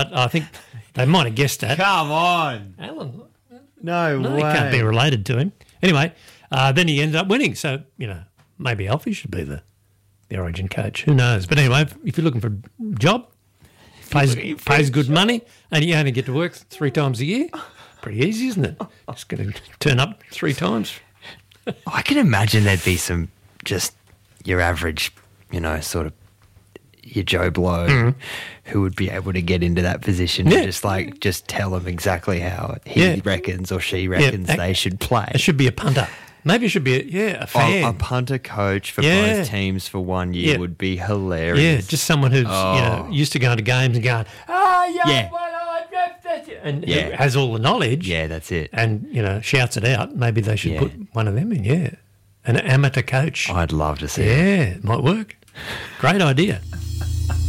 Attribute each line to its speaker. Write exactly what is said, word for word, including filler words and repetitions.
Speaker 1: I think they might have guessed that.
Speaker 2: Come on.
Speaker 1: Alan,
Speaker 2: No,
Speaker 1: no,
Speaker 2: way.
Speaker 1: he can't be related to him. Anyway, uh, then he ended up winning. So, you know, maybe Alfie should be the, the Origin coach. Who knows? But anyway, if, if you're looking for a job, pays, pays good money, and you only get to work three times a year, pretty easy, isn't it? Just going to turn up three times.
Speaker 3: I can imagine there'd be some just your average, you know, sort of your Joe Blow
Speaker 1: Mm.
Speaker 3: who would be able to get into that position
Speaker 1: Yeah.
Speaker 3: and just like just tell them exactly how he
Speaker 1: Yeah.
Speaker 3: reckons or she reckons
Speaker 1: Yeah.
Speaker 3: they should play.
Speaker 1: It should be a punter. Maybe it should be, a, yeah, a fan.
Speaker 3: Oh, a punter coach for
Speaker 1: Yeah.
Speaker 3: both teams for one year
Speaker 1: Yeah.
Speaker 3: would be hilarious.
Speaker 1: Yeah, just someone who's
Speaker 3: Oh.
Speaker 1: you know used to going to games and going, oh yeah,
Speaker 3: Yeah.
Speaker 1: well, I left that," and
Speaker 3: Yeah.
Speaker 1: who has all the knowledge.
Speaker 3: Yeah, that's it.
Speaker 1: and you know shouts it out. Maybe they should
Speaker 3: Yeah.
Speaker 1: put one of them in. Yeah, an amateur coach.
Speaker 3: I'd love to see it.
Speaker 1: Yeah, it might work. Great idea.